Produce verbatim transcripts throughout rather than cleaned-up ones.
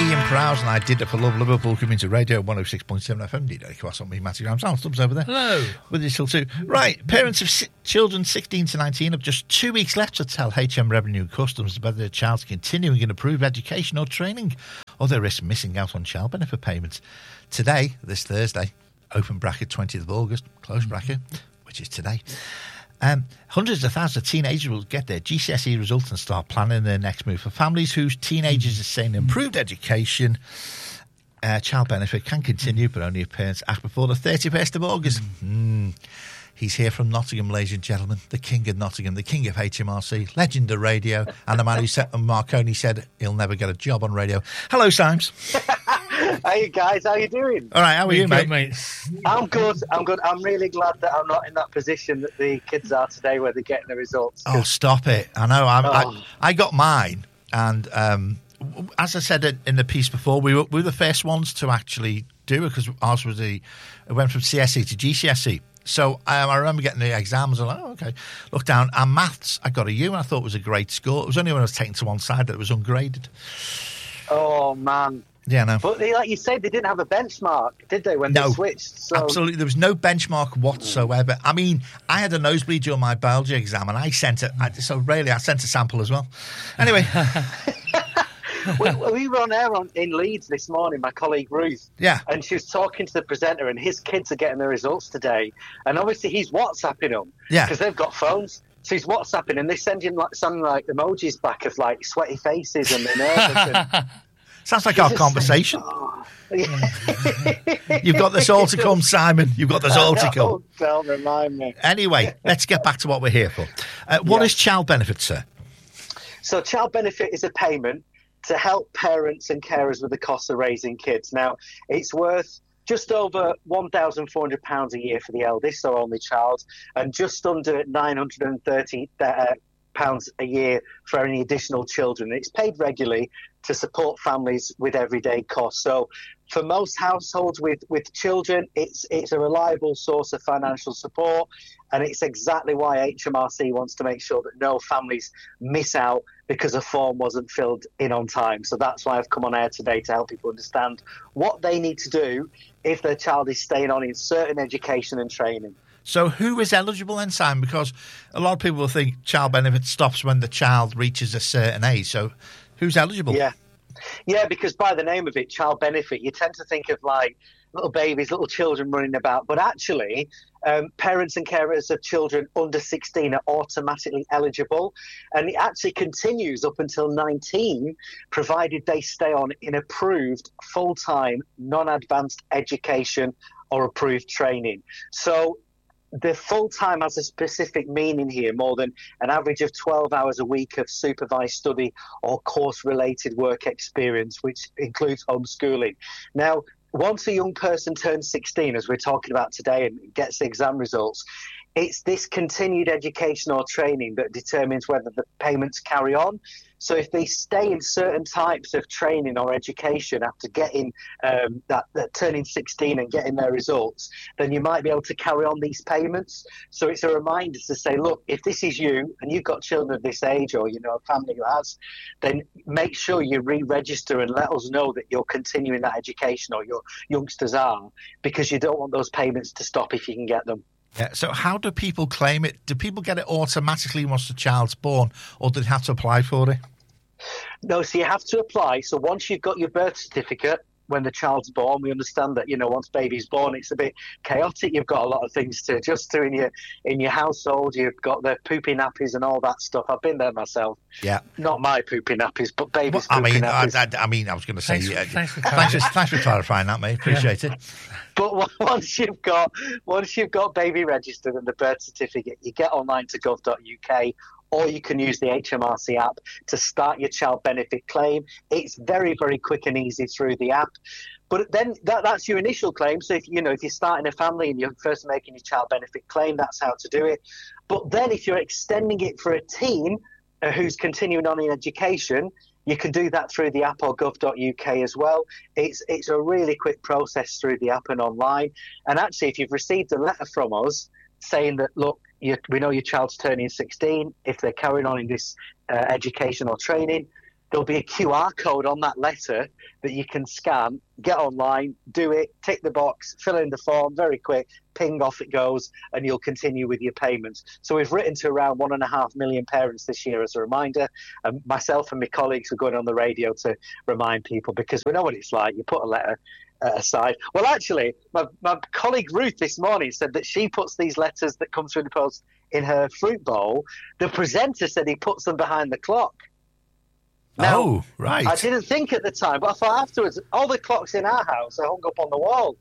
Ian Prowse and I did it for Love Liverpool Community Radio one oh six point seven F M. Did I cross on me, Matthew Graham? Sound thumbs over there. Hello. With you still too. Right, parents of si- children sixteen to nineteen have just two weeks left to tell H M Revenue customers whether their child's continuing in approved education or training, or they risk missing out on child benefit payments. Today, this Thursday, open bracket twentieth of August, close bracket, which is today, Um, hundreds of thousands of teenagers will get their G C S E results and start planning their next move. For families whose teenagers are saying improved education, uh, child benefit can continue, but only if parents act before the thirty-first of August. Mm. He's here from Nottingham, ladies and gentlemen, the king of Nottingham, the king of H M R C, legend of radio, and the man who said, Marconi said he'll never get a job on radio. Hello, Symes. Hey guys, how you doing? All right, how are you, mate? Good, mate? I'm good. I'm good. I'm really glad that I'm not in that position that the kids are today, where they're getting the results. Oh, stop it! I know. I'm, Oh. I I got mine, and um, as I said in the piece before, we were, we were the first ones to actually do it because ours was the it went from C S E to G C S E. So um, I remember getting the exams. I'm like, oh, okay. Look down. And maths, I got a U, and I thought it was a great score. It was only when I was taken to one side that it was ungraded. Oh man. Yeah, no. But they, like you said, they didn't have a benchmark, did they, when No, they switched? So... Absolutely. There was no benchmark whatsoever. I mean, I had a nosebleed during my biology exam, and I sent it. I, so really, I sent a sample as well. Anyway. we, we were on air on, in Leeds this morning, my colleague Ruth. Yeah. And she was talking to the presenter, and his kids are getting their results today. And obviously, he's WhatsApping them. Yeah. Because they've got phones. So he's WhatsApping, and they're sending like, some like emojis back of like sweaty faces and they're nervous. And, sounds like our conversation. oh. You've got this all to come, Simon. You've got this all to come. Oh, don't remind me. Anyway, let's get back to what we're here for. Uh, what Yeah. is child benefit, sir? So child benefit is a payment to help parents and carers with the cost of raising kids. Now, it's worth just over one thousand four hundred pounds a year for the eldest or only child, and just under nine hundred thirty pounds a year for any additional children. It's paid regularly to support families with everyday costs. So for most households with, with children, it's it's a reliable source of financial support, and it's exactly why H M R C wants to make sure that no families miss out because a form wasn't filled in on time. So that's why I've come on air today to help people understand what they need to do if their child is staying on in certain education and training. So who is eligible then, Simon? Because a lot of people will think child benefit stops when the child reaches a certain age. So who's eligible? Yeah. Yeah, because by the name of it, child benefit, you tend to think of like little babies, little children running about. But actually, um, parents and carers of children under sixteen are automatically eligible. And it actually continues up until nineteen, provided they stay on in approved full-time, non-advanced education or approved training. So the full-time has a specific meaning here, more than an average of twelve hours a week of supervised study or course-related work experience, which includes homeschooling. Now, once a young person turns sixteen, as we're talking about today, and gets the exam results, it's this continued education or training that determines whether the payments carry on. So if they stay in certain types of training or education after getting um, that, that turning sixteen and getting their results, then you might be able to carry on these payments. So it's a reminder to say, look, if this is you and you've got children of this age, or you know a family who has, then make sure you re-register and let us know that you're continuing that education, or your youngsters are, because you don't want those payments to stop if you can get them. Yeah, so how do people claim it? Do people get it automatically once the child's born, or do they have to apply for it? No, so you have to apply. So once you've got your birth certificate, when the child's born, we understand that, you know, once baby's born, it's a bit chaotic. You've got a lot of things to adjust to in your in your household. You've got the poopy nappies and all that stuff. I've been there myself. Yeah. Not my poopy nappies, but baby's well, I poopy mean, I, nappies. I, I mean, I was going to say, Thanks, yeah, thanks, for thanks, for, thanks for clarifying that, mate. Appreciate yeah. it. But once you've got once you've got baby registered and the birth certificate, you get online to gov dot U K, or you can use the H M R C app to start your child benefit claim. It's very, very quick and easy through the app. But then that, that's your initial claim. So if you know if you're starting a family and you're first making your child benefit claim, that's how to do it. But then if you're extending it for a teen uh, who's continuing on in education, you can do that through the app or gov dot U K as well. It's it's a really quick process through the app and online. And actually, if you've received a letter from us saying that, look, you, we know your child's turning sixteen, if they're carrying on in this uh, education or training, there'll be a Q R code on that letter that you can scan, get online, do it, tick the box, fill in the form, very quick, ping, off it goes, and you'll continue with your payments. So we've written to around one and a half million parents this year as a reminder. And myself and my colleagues are going on the radio to remind people, because we know what it's like. You put a letter uh, aside. Well, actually, my, my colleague Ruth this morning said that she puts these letters that come through the post in her fruit bowl. The presenter said he puts them behind the clock. Now, oh, right. I didn't think at the time, but I thought afterwards, all the clocks in our house are hung up on the wall.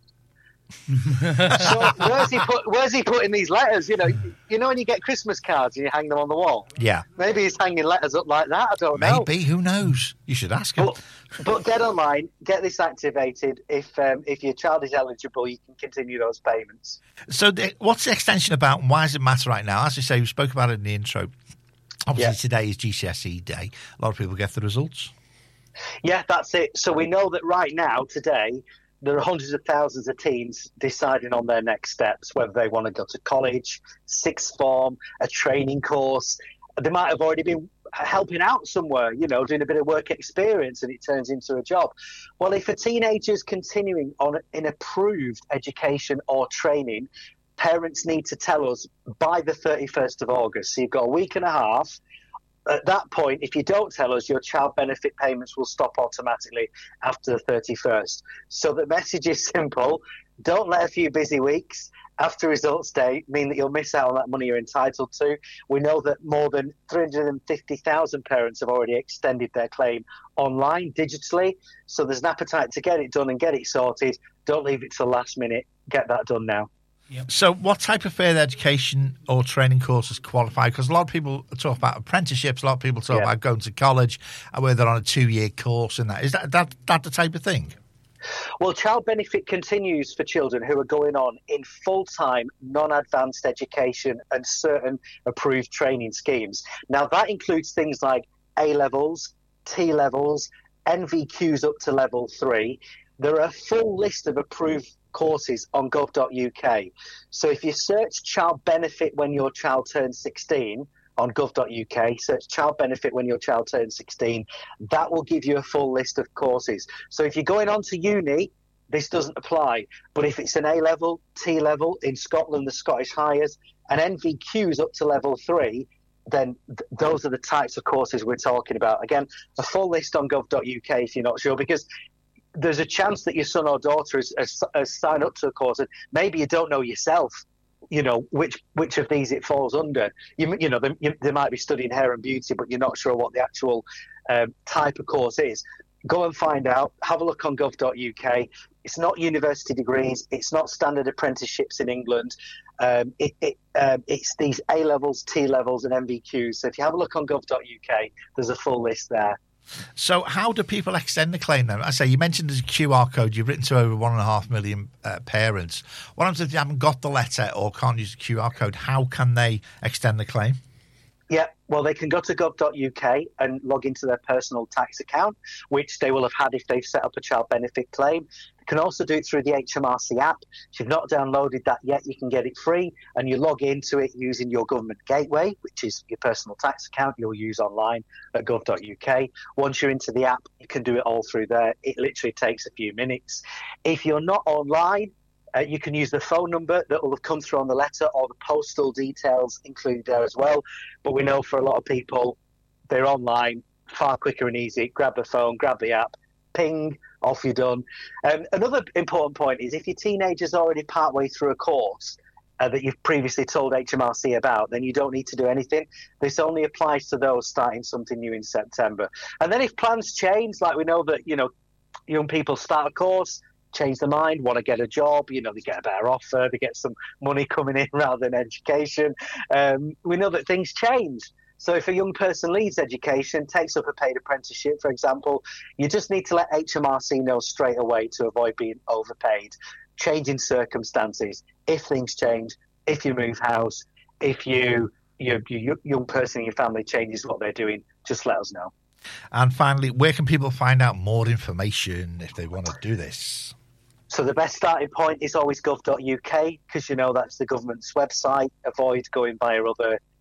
So where's he put? Where's he putting these letters? You know, you know when you get Christmas cards and you hang them on the wall. Yeah. Maybe he's hanging letters up like that. I don't know. Maybe. Who knows? You should ask him. But, but get online, get this activated. If um, if your child is eligible, you can continue those payments. So, the, what's the extension about, and why does it matter right now? As you say, we spoke about it in the intro. Obviously, yeah. today is G C S E day. A lot of people get the results. Yeah, that's it. So we know that right now, today, there are hundreds of thousands of teens deciding on their next steps, whether they want to go to college, sixth form, a training course. They might have already been helping out somewhere, you know, doing a bit of work experience, and it turns into a job. Well, if a teenager is continuing on in approved education or training, parents need to tell us by the thirty-first of August. So you've got a week and a half. At that point, if you don't tell us, your child benefit payments will stop automatically after the thirty-first. So the message is simple. Don't let a few busy weeks after results day mean that you'll miss out on that money you're entitled to. We know that more than three hundred fifty thousand parents have already extended their claim online, digitally. So there's an appetite to get it done and get it sorted. Don't leave it till the last minute. Get that done now. Yep. So what type of further education or training courses qualify? Because a lot of people talk about apprenticeships, a lot of people talk yeah. about going to college, where they're on a two-year course and that. Is that, that, that the type of thing? Well, child benefit continues for children who are going on in full-time, non-advanced education and certain approved training schemes. Now, that includes things like A-levels, T-levels, N V Qs up to level three. There are a full list of approved courses on gov dot U K. So if you search child benefit when your child turns sixteen on gov dot U K, search child benefit when your child turns sixteen, that will give you a full list of courses. So if you're going on to uni, this doesn't apply. But if it's an A-level, T-level, in Scotland, the Scottish Highers, and N V Qs up to level three, then th- those are the types of courses we're talking about. Again, a full list on gov dot U K if you're not sure, because there's a chance that your son or daughter has, has, has signed up to a course and maybe you don't know yourself, you know, which which of these it falls under. You, you know, they, you, they might be studying hair and beauty, but you're not sure what the actual um, type of course is. Go and find out. Have a look on gov dot U K. It's not university degrees. It's not standard apprenticeships in England. Um, it, it, um, it's these A-levels, T-levels and N V Qs. So if you have a look on gov dot U K, there's a full list there. So how do people extend the claim then? I say, you mentioned there's a Q R code. You've written to over one and a half million uh, parents. What happens if they haven't got the letter or can't use the Q R code? How can they extend the claim? Yeah, well, they can go to gov dot U K and log into their personal tax account, which they will have had if they've set up a child benefit claim. They can also do it through the H M R C app. If you've not downloaded that yet, you can get it free, and you log into it using your government gateway, which is your personal tax account you'll use online at gov dot U K. Once you're into the app, you can do it all through there. It literally takes a few minutes. If you're not online, Uh, you can use the phone number that will have come through on the letter or the postal details included there as well. But we know for a lot of people, they're online, far quicker and easy. Grab the phone, grab the app, ping, off you're done. Um, another important point is if your teenager's already partway through a course uh, that you've previously told H M R C about, then you don't need to do anything. This only applies to those starting something new in September. And then if plans change, like we know that, you know, young people start a course, change their mind, want to get a job, you know, they get a better offer, they get some money coming in rather than education. Um, we know that things change. So if a young person leaves education, takes up a paid apprenticeship, for example, you just need to let H M R C know straight away to avoid being overpaid. Changing circumstances, if things change, if you move house, if you, your, your young person in your family changes what they're doing, just let us know. And finally, where can people find out more information if they want to do this? So the best starting point is always gov dot U K, because you know that's the government's website. Avoid going via other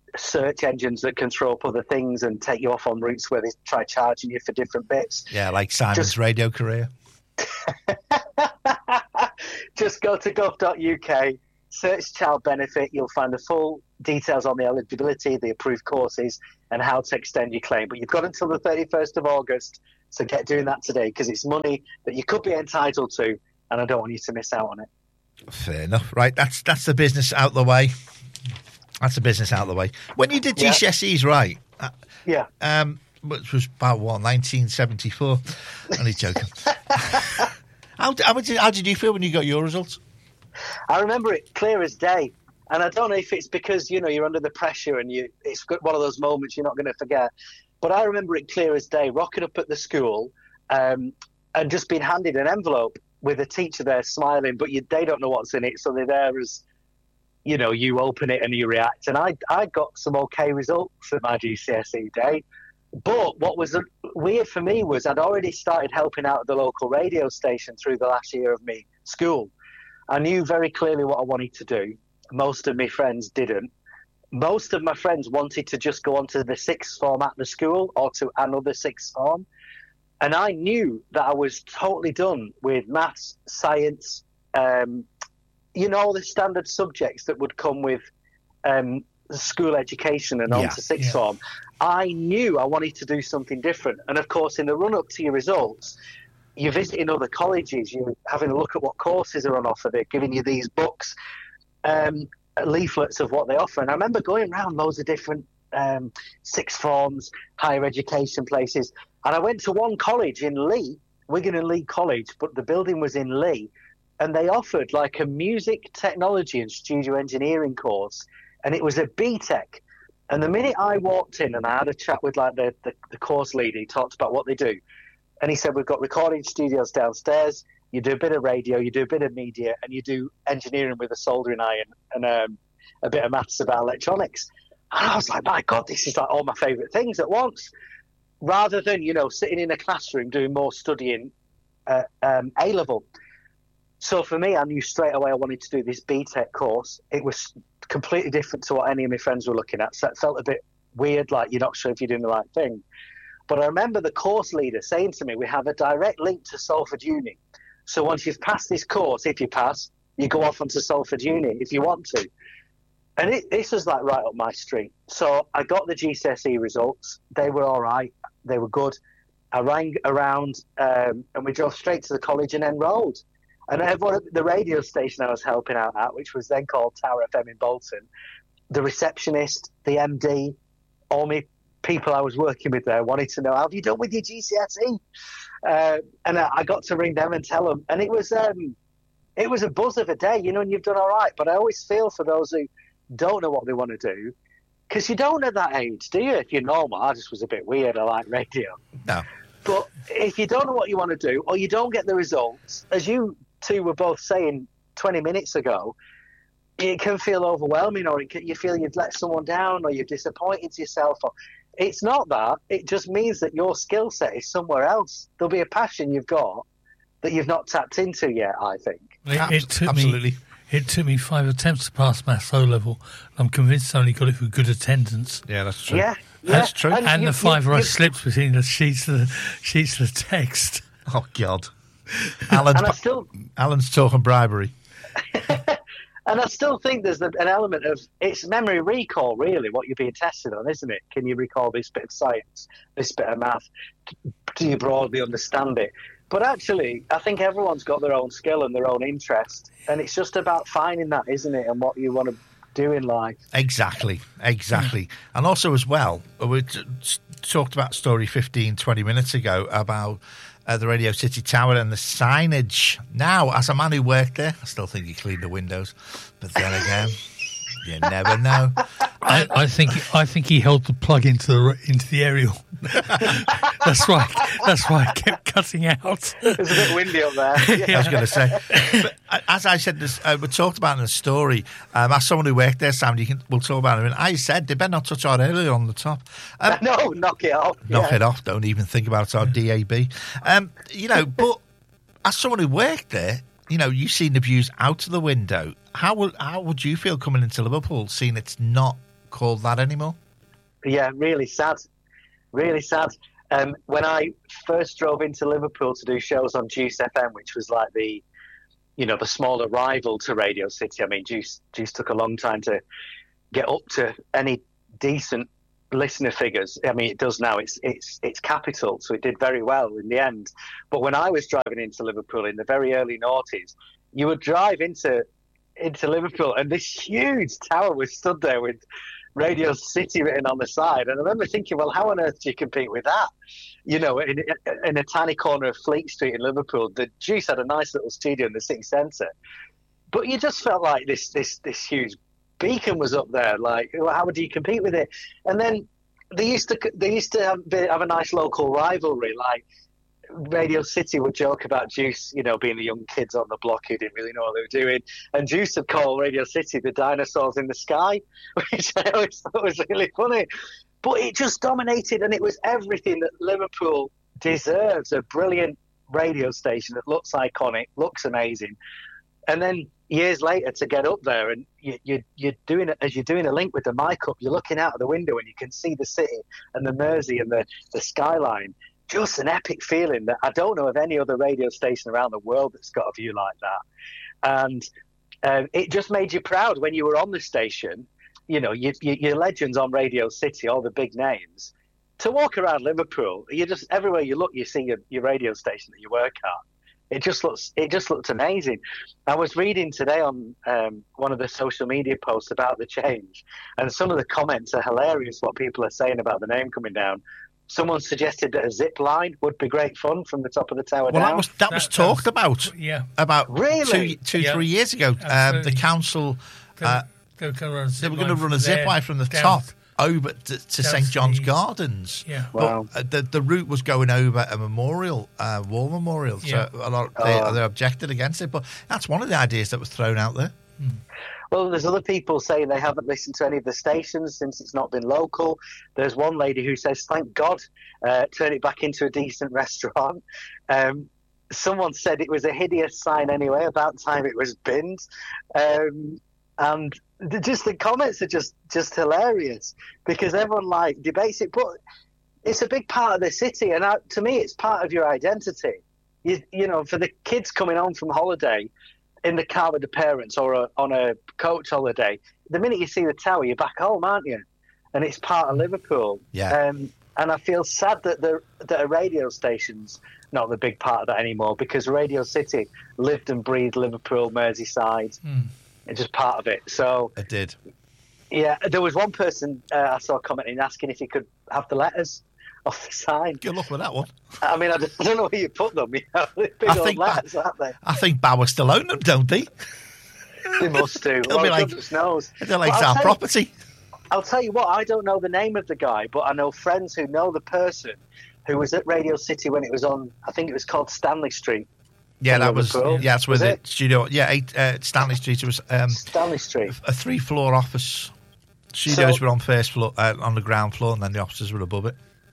search engines that can throw up other things and take you off on routes where they try charging you for different bits. Yeah, like Simon's Just, radio career. Just go to gov dot U K, search child benefit. You'll find the full details on the eligibility, the approved courses, and how to extend your claim. But you've got until the thirty-first of August, so get doing that today, because it's money that you could be entitled to, and I don't want you to miss out on it. Fair enough. Right, that's that's the business out the way. That's the business out the way. When you did G C S Es, yeah. right? Uh, yeah. Um, which was about, what, nineteen seventy-four? Only joking. how, how, did, how did you feel when you got your results? I remember it clear as day. And I don't know if it's because, you know, you're under the pressure and you it's one of those moments you're not going to forget. But I remember it clear as day, rocking up at the school um, and just being handed an envelope with a teacher there smiling, but you, they don't know what's in it. So they're there as, you know, you open it and you react. And I, I got some okay results at my G C S E day. But what was weird for me was I'd already started helping out at the local radio station through the last year of me school. I knew very clearly what I wanted to do. Most of my friends didn't. Most of my friends wanted to just go on to the sixth form at the school or to another sixth form. And I knew that I was totally done with maths, science, um, you know, the standard subjects that would come with um, school education and on yeah, to sixth yeah. form. I knew I wanted to do something different. And, of course, in the run-up to your results, you're visiting other colleges, you're having a look at what courses are on offer, they're giving you these books, um, leaflets of what they offer. And I remember going around loads of different um, sixth forms, higher education places. And I went to one college in Leigh, Wigan and Leigh College, but the building was in Leigh. And they offered like a music technology and studio engineering course. And it was a B Tech. And the minute I walked in and I had a chat with like the, the, the course leader, he talked about what they do. And he said, we've got recording studios downstairs. You do a bit of radio, you do a bit of media, and you do engineering with a soldering iron and um, a bit of maths about electronics. And I was like, my God, this is like all my favourite things at once. Rather than, you know, sitting in a classroom doing more studying at um, A-level. So for me, I knew straight away I wanted to do this B Tech course. It was completely different to what any of my friends were looking at. So it felt a bit weird, like you're not sure if you're doing the right thing. But I remember the course leader saying to me, we have a direct link to Salford Uni. So once you've passed this course, if you pass, you go off onto Salford Uni if you want to. And it, this was like right up my street. So I got the G C S E results. They were all right. They were good. I rang around um, and we drove straight to the college and enrolled. And everyone at the radio station I was helping out at, which was then called Tower F M in Bolton, the receptionist, the M D, all my people I was working with there wanted to know, how have you done with your G C S E? Uh, and I, I got to ring them and tell them. And it was um, it was a buzz of a day, you know, and you've done all right. But I always feel for those who don't know what they want to do, because you don't at that age, do you? If you're normal, I just was a bit weird. I like radio. No. But if you don't know what you want to do, or you don't get the results, as you two were both saying twenty minutes ago, it can feel overwhelming, or it can, you feel you've let someone down, or you've disappointed yourself. Or it's not that. It just means that your skill set is somewhere else. There'll be a passion you've got that you've not tapped into yet, I think. It, it took Absolutely. Me, it took me five attempts to pass Maths O level. I'm convinced I only got it for good attendance. Yeah, that's true. Yeah, That's yeah. true. And, and you, the five you, where I you, slipped between the sheets of the, sheets of the text. Oh, God. Alan's, and I still... Alan's talking bribery. And I still think there's an element of, it's memory recall, really, what you're being tested on, isn't it? Can you recall this bit of science, this bit of math? Do you broadly understand it? But actually, I think everyone's got their own skill and their own interest. And it's just about finding that, isn't it, and what you want to do in life. Exactly, exactly. Mm. And also as well, we t- talked about story fifteen, twenty minutes ago about uh, the Radio City Tower and the signage. Now, as a man who worked there, I still think he cleaned the windows. But then again, you never know. I, I think I think he held the plug into the into the aerial. That's why. That's why I kept cutting out. It's a bit windy up there. Yeah. I was going to say, but as I said, this uh, we talked about in the story. Um, as someone who worked there, Sam, you can we'll talk about it. And I said they better not touch our aerial on the top. Um, no, knock it off. Knock yeah. it off. Don't even think about it. It's our D A B. Um, you know, but as someone who worked there, you know, you've seen the views out of the window. How will how would you feel coming into Liverpool, seeing it's not called that anymore. Yeah, really sad. Really sad. Um, when I first drove into Liverpool to do shows on Juice F M, which was like the, you know, the smaller rival to Radio City. I mean, Juice Juice took a long time to get up to any decent listener figures. I mean, it does now. It's it's it's capital, so it did very well in the end. But when I was driving into Liverpool in the very early noughties, you would drive into into Liverpool, and this huge tower was stood there with Radio City written on the side. And I remember thinking, well, how on earth do you compete with that? You know, in, in a tiny corner of Fleet Street in Liverpool, the Juice had a nice little studio in the city centre. But you just felt like this this this huge beacon was up there. Like, how would you compete with it? And then they used to they used to have, have a nice local rivalry. Like, Radio City would joke about Juice, you know, being the young kids on the block who didn't really know what they were doing. And Juice would call Radio City the dinosaurs in the sky, which I always thought was really funny. But it just dominated, and it was everything that Liverpool deserves. A brilliant radio station that looks iconic, looks amazing. And then years later to get up there, and you, you, you're doing it as you're doing a link with the mic up, you're looking out of the window and you can see the city and the Mersey and the, the skyline. Just an epic feeling that I don't know of any other radio station around the world that's got a view like that. And um, it just made you proud when you were on the station. You know, you, you, your legends on Radio City, all the big names. To walk around Liverpool, you just everywhere you look, you see your, your radio station that you work at. It just looks, it just looked amazing. I was reading today on um, one of the social media posts about the change, and some of the comments are hilarious. What people are saying about the name coming down. Someone suggested that a zip line would be great fun from the top of the tower well, down. that was that, that was talked that was, about. Yeah, about really? two, two yeah. three years ago. Um, the council uh, they, they, were they were going to run a zip line from the down, top over to, to Saint John's Gardens. Yeah, wow. But uh, the the route was going over a memorial, uh, war memorial. So yeah. a lot they, oh. they objected against it. But that's one of the ideas that was thrown out there. Hmm. Well, there's other people saying they haven't listened to any of the stations since it's not been local. There's one lady who says, thank God, uh, turn it back into a decent restaurant. Um, someone said it was a hideous sign anyway, about time it was binned. Um, and the, just the comments are just, just hilarious because everyone like debates it. But it's a big part of the city, and I, to me, it's part of your identity. You, you know, for the kids coming home from holiday, in the car with the parents or a, on a coach holiday, the minute you see the tower, you're back home, aren't you? And it's part of Liverpool. Yeah. Um, and I feel sad that the that a radio station's not the big part of that anymore because Radio City lived and breathed Liverpool, Merseyside. Mm. It's just part of it. So It did. Yeah, there was one person uh, I saw commenting asking if he could have the letters off the sign. Good luck with that one. I mean, I don't, I don't know where you put them. You know, big I old think letters, aren't they? I think Bauer still own them, don't they? They must do. They'll well, be like- goodness knows. They're like But I'll our tell you- property. I'll tell you what, I don't know the name of the guy, but I know friends who know the person who was at Radio City when it was on, I think it was called Stanley Street. Yeah, in that was. Liverpool. Yeah, that's where Was the it? studio. Yeah, eight, uh, Stanley Street. It was um, Stanley Street. a three-floor office. Studios So- were on first floor, uh, on the ground floor, and then the offices were above it.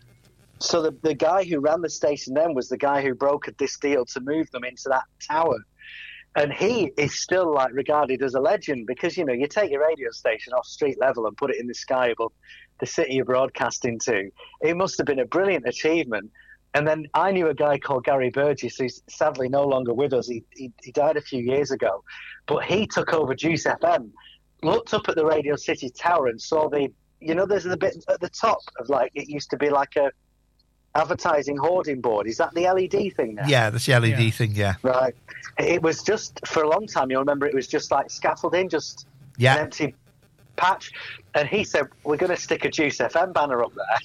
So the, the guy who ran the station then was the guy who brokered this deal to move them into that tower. And he is still like regarded as a legend because, you know, you take your radio station off street level and put it in the sky above the city you're broadcasting to. It must have been a brilliant achievement. And then I knew a guy called Gary Burgess, who's sadly no longer with us. He, he, he died a few years ago. But he took over Juice F M, looked up at the Radio City Tower and saw the, you know, there's a bit at the top of like, it used to be like a advertising hoarding board. Is that the L E D thing now? Yeah, that's the L E D Yeah. thing, yeah. Right. It was just, for a long time, you'll remember, it was just like scaffolding, just Yeah. an empty patch. And he said, we're going to stick a Juice F M banner up there.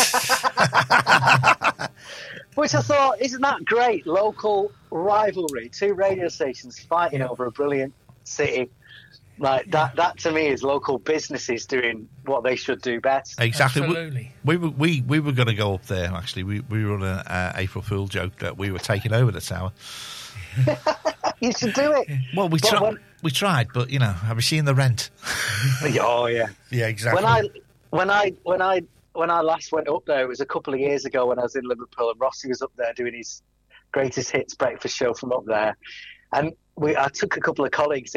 Which I thought, isn't that great? Local rivalry, two radio stations fighting over a brilliant city. Like that, that to me is local businesses doing what they should do best. Exactly. We, Absolutely. we were we, we were going to go up there. Actually, we we were on an uh, April Fool joke that we were taking over the tower. You should do it. Well, we But tried. when- We tried, but you know, have you seen the rent? Oh yeah. Yeah, exactly. When I when I when I when I last went up there, it was a couple of years ago when I was in Liverpool, and Rossi was up there doing his greatest hits breakfast show from up there, and we I took a couple of colleagues in,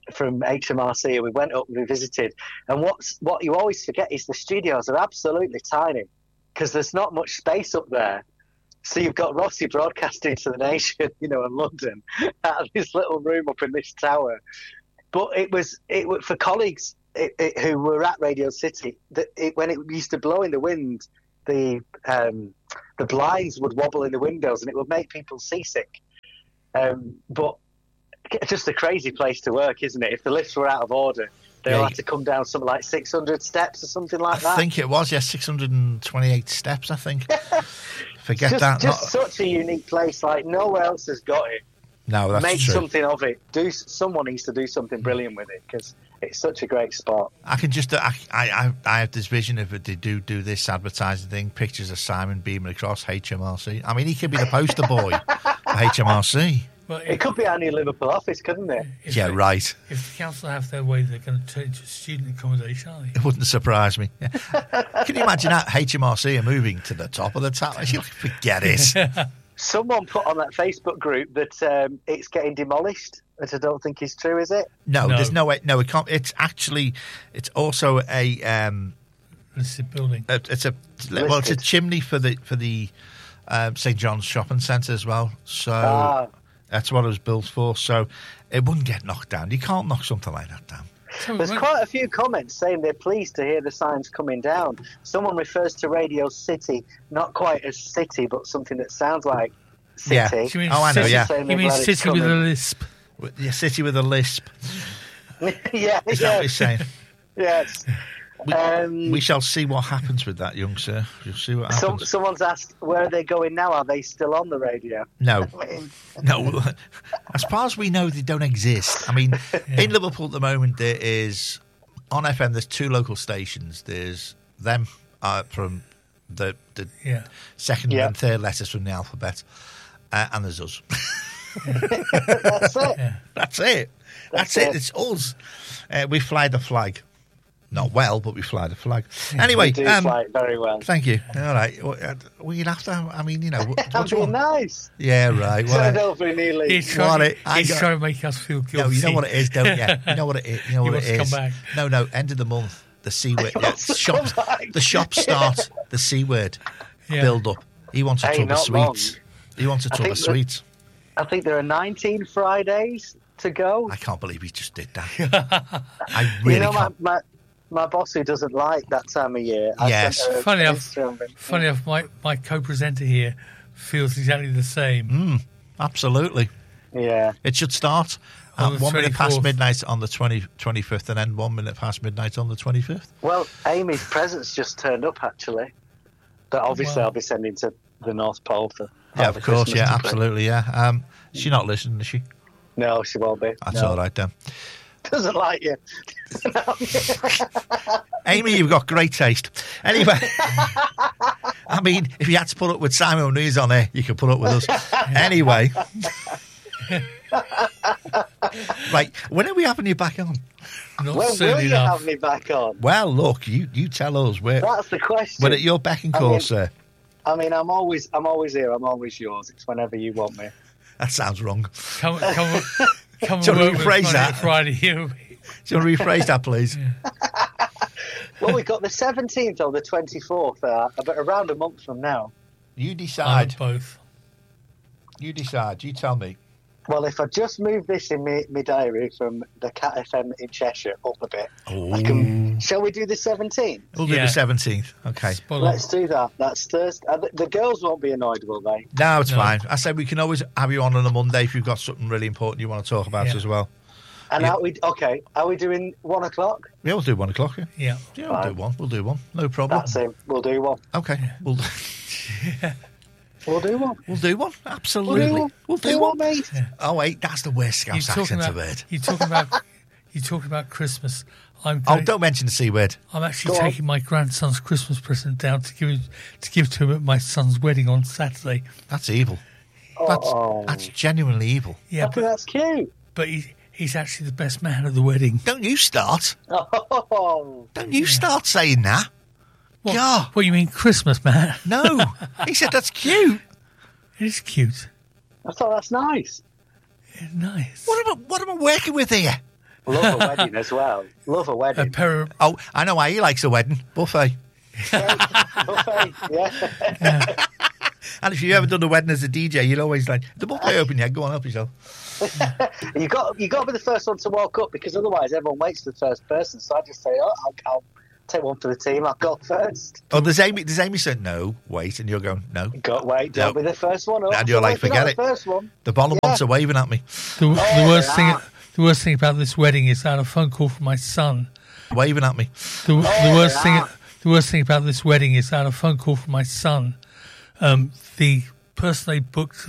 from H M R C, and we went up and we visited. And what's what you always forget is the studios are absolutely tiny because there's not much space up there. So you've got Rossi broadcasting to the nation, you know, in London, out of this little room up in this tower. But it was it was for colleagues it, it, who were at Radio City that it, when it used to blow in the wind, the um, the blinds would wobble in the windows and it would make people seasick. Um, but just a crazy place to work, isn't it? If the lifts were out of order, they'll Yeah. have to come down something like six hundred steps or something like that. I think it was, yeah, six hundred twenty-eight steps, I think. Forget just, that. Just Not- such a unique place. Like nowhere else has got it. no, that's Make true. something of it. Do someone needs to do something brilliant with it because it's such a great spot. I can just, I, I, I have this vision of it. They do do this advertising thing, pictures of Simon beaming across H M R C. I mean, he could be the poster boy for H M R C. Well, It could be our new Liverpool office, couldn't it? if Yeah, they- right. If the council have their way, they're going to turn it into student accommodation, aren't they? It wouldn't surprise me. Yeah. Can you imagine that H M R C are moving to the top of the tower? You forget it. Someone put on that Facebook group that um, it's getting demolished, which I don't think is true, is it? No, No. there's no way. No, it can't. It's actually, it's also a, um, Listed building. a it's a, well, it's a Listed. chimney for the for the um, Saint John's Shopping Centre as well. So Ah. that's what it was built for. So it wouldn't get knocked down. You can't knock something like that down. So, There's when- quite a few comments saying they're pleased to hear the signs coming down. Someone refers to Radio City, not quite as city, but something that sounds like city. Yeah. Do you mean Oh, I know, city, yeah. Saying You they're mean glad it's city with a coming. lisp? With- Yeah, city with a lisp. yeah, Is that yeah, what he's saying? yes. We, Um, we shall see what happens with that, young sir. You'll see what Some, happens. someone's asked, where are they going now? Are they still on the radio? No, I mean, no. As far as we know, they don't exist. I mean, in Liverpool at the moment, there is on F M. There's two local stations. There's them uh, from the the Yeah. second Yeah. and third letters from the alphabet, uh, and there's us. that's it. That's it. That's, That's it. it. It's us. Uh, we fly the flag. Not well, but we fly the flag. Anyway, You do um, fly it very well. thank you. All right. Well, uh, well, you'd have to. I mean, you know, what, what That'd do you be want? nice. Yeah, right. Well, Turn uh, over in Ely. He's What trying, it- I he's got- trying to make us feel guilty. no, you know what it is, don't you? You know what it is. You know He what wants it to is. come back. No, no. End of the month. The C word. He Yeah, wants to shops. come back. The shops start. The C word. Yeah. Build up. He wants a Hey, tub of not long. sweets. He wants a I tub think of that- sweets. I think there are nineteen Fridays to go. I can't believe he just did that. I really you know, my, can't. my, my boss who doesn't like that time of year. I Yes. sent her a Funny enough, Instagram link. funny enough, my, my co-presenter here feels exactly the same. Mm, absolutely. Yeah. It should start On at the one minute past twenty-fourth. midnight on the twenty, twenty-fifth and then one minute past midnight on the twenty-fifth. Well, Amy's presents just turned up, actually. That obviously Wow. I'll be sending to the North Pole for. Yeah, all of the course. Christmas Yeah, to play. absolutely. Yeah. Um, she's not listening, is she? No, she won't be. That's no. all right then. Doesn't like you. Amy, you've got great taste. Anyway, I mean, if you had to put up with Simon O'Neill's on there, you could put up with us. Anyway. Right, when are we having you back on? Not When soon will you enough. have me back on? Well, look, you, you tell us. We're, That's the question. we're at your beck and I call, mean- sir. I mean, I'm always, I'm always here. I'm always yours. It's whenever you want me. That sounds wrong. Come, come, come Do you and want work to with us rephrase Monday that? to Friday. You- Do you want to rephrase that, please? Well, we've got the seventeenth or the twenty-fourth, uh, about around a month from now. You I'm decide. both. You decide. You tell me. Well, if I just move this in my, my diary from the Cat F M in Cheshire up a bit, I Oh, can, shall we do the seventeenth? we'll do Yeah. the seventeenth. Okay. Spot on. Let's do that. That's Thursday. Uh, the, the girls won't be annoyed, will they? No, it's No. fine. I said we can always have you on on a Monday if you've got something really important you want to talk about Yeah. as well. And Yeah. are we okay? Are we doing one o'clock? Yeah, we'll do one o'clock. Yeah, Yeah. yeah we'll Fine. do one. We'll do one. No problem. That's it. We'll do one. Okay, we'll We'll do one. we'll do one. We'll Absolutely, do one. we'll do Do one. one, mate. Oh wait, that's the worst You're Scouse talking accent about. I've heard. You're talking about. You're talking about Christmas. I'm. Oh, going- don't mention the c word. I'm actually Go on. taking my grandson's Christmas present down to give him, to give to him at my son's wedding on Saturday. That's evil. That's Oh, that's genuinely evil. Yeah, I think but that's cute. but he, he's actually the best man at the wedding. Don't you start. Oh, Don't you start saying that. What, Yeah. what you mean Christmas, man? No, he said that's cute. It is cute. I thought that's nice. It's nice. What am I? What am I working with here? Love a wedding as well. Love a A wedding. pair of, Oh, I know why he likes a wedding. Buffet. Buffet, yeah. And if you've ever done a wedding as a D J, you'll always like, the buffet open, yeah, go on, help yourself. You got you got to be the first one to walk up because otherwise everyone waits for the first person. So I just say, oh, I'll, I'll take one for the team. I'll go first. Oh, does Amy, does Amy say, no, wait, and you're going, no. Got wait, don't No. be the first one up. And you're like, If you're not forget it. The first one. The bottom Yeah. ones are waving at me. the, the Oh, worst yeah. thing. The worst thing about this wedding is I had a phone call from my son. Waving at me. The, the Oh, worst yeah. thing. The worst thing about this wedding is I had a phone call from my son. Um, the person they booked